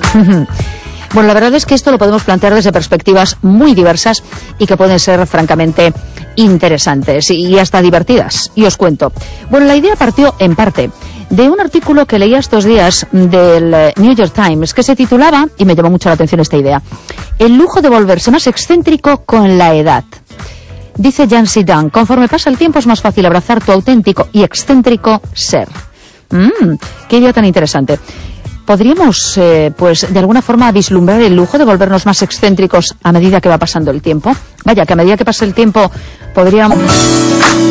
Bueno, la verdad es que esto lo podemos plantear desde perspectivas muy diversas y que pueden ser francamente interesantes y hasta divertidas. Y os cuento. Bueno, la idea partió en parte de un artículo que leía estos días del New York Times que se titulaba, y me llamó mucho la atención esta idea, el lujo de volverse más excéntrico con la edad. Dice Yancy Dunn, conforme pasa el tiempo es más fácil abrazar tu auténtico y excéntrico ser. Qué idea tan interesante. ¿Podríamos, pues, de alguna forma vislumbrar el lujo de volvernos más excéntricos a medida que va pasando el tiempo? Vaya, que a medida que pasa el tiempo podríamos...